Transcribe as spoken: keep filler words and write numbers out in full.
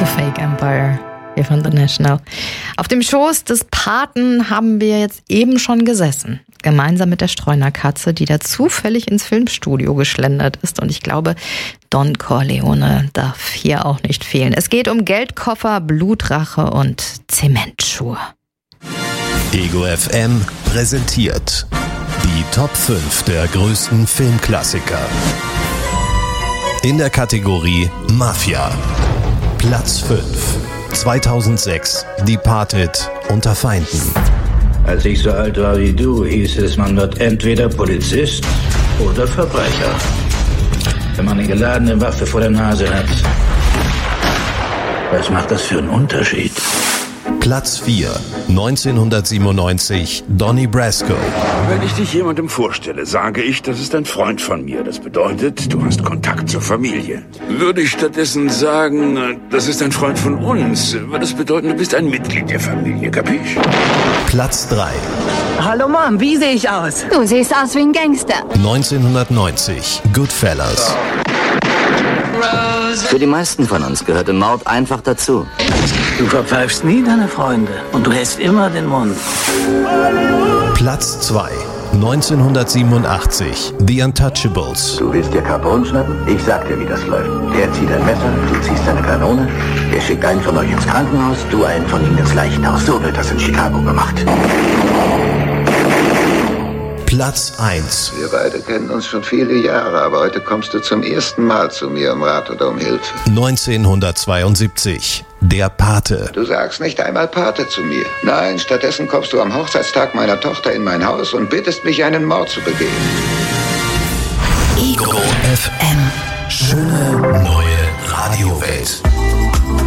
Fake Empire hier von The National. Auf dem Schoß des Paten haben wir jetzt eben schon gesessen. Gemeinsam mit der Streunerkatze, die da zufällig ins Filmstudio geschlendert ist. Und ich glaube, Don Corleone darf hier auch nicht fehlen. Es geht um Geldkoffer, Blutrache und Zementschuhe. Ego F M präsentiert die Top fünf der größten Filmklassiker. In der Kategorie Mafia. Platz fünf. zweitausendsechs. Departed unter Feinden. Als ich so alt war wie du, hieß es, man wird entweder Polizist oder Verbrecher. Wenn man eine geladene Waffe vor der Nase hat, was macht das für einen Unterschied? Platz vier. neunzehnhundertsiebenundneunzig. Donnie Brasco. Wenn ich dich jemandem vorstelle, sage ich, das ist ein Freund von mir. Das bedeutet, du hast Kontakt zur Familie. Würde ich stattdessen sagen, das ist ein Freund von uns, würde es bedeuten, du bist ein Mitglied der Familie, kapisch? Platz drei. Hallo Mom, wie sehe ich aus? Du siehst aus wie ein Gangster. neunzehnhundertneunzig. Goodfellas. Für die meisten von uns gehörte Mord einfach dazu. Du verpfeifst nie deine Freunde und du hältst immer den Mund. Platz zwei. neunzehnhundertsiebenundachtzig. The Untouchables. Du willst dir Capone schnappen? Ich sag dir, wie das läuft. Der zieht ein Messer, du ziehst eine Kanone. Er schickt einen von euch ins Krankenhaus, du einen von ihnen ins Leichenhaus. So wird das in Chicago gemacht. Platz eins. Wir beide kennen uns schon viele Jahre, aber heute kommst du zum ersten Mal zu mir um Rat oder um Hilfe. neunzehnhundertzweiundsiebzig. Der Pate. Du sagst nicht einmal Pate zu mir. Nein, stattdessen kommst du am Hochzeitstag meiner Tochter in mein Haus und bittest mich, einen Mord zu begehen. Ego F M. Schöne neue Radiowelt.